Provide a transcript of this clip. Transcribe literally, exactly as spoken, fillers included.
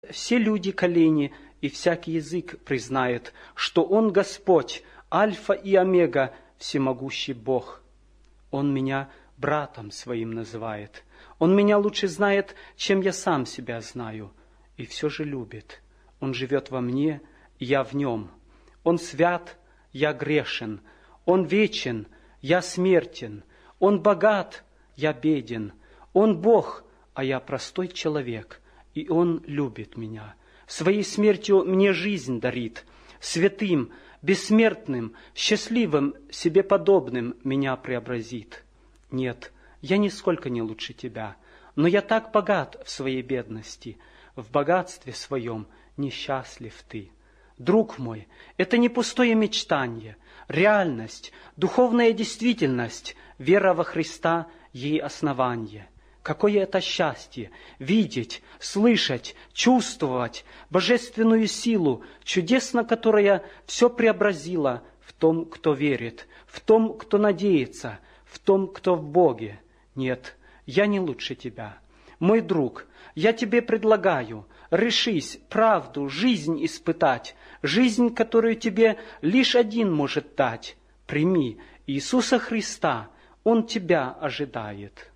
Все люди колени и всякий язык признает, что Он Господь, Альфа и Омега, всемогущий Бог. Он меня братом своим называет. Он меня лучше знает, чем я сам себя знаю, и все же любит. Он живет во мне, я в нем. Он свят, я грешен. Он вечен, я смертен. Он богат, я беден. Он Бог, а я простой человек, и Он любит меня. Своей смертью мне жизнь дарит. Святым, бессмертным, счастливым, себе подобным меня преобразит. Нет, я нисколько не лучше тебя, но я так богат в своей бедности, в богатстве своем несчастлив ты. Друг мой, это не пустое мечтание, реальность, духовная действительность, вера во Христа, ей основание. Какое это счастье — видеть, слышать, чувствовать божественную силу, чудесно которая все преобразила в том, кто верит, в том, кто надеется, в том, кто в Боге. Нет, я не лучше тебя. Мой друг, я тебе предлагаю, решись правду, жизнь испытать, жизнь, которую тебе лишь один может дать. Прими Иисуса Христа, Он тебя ожидает.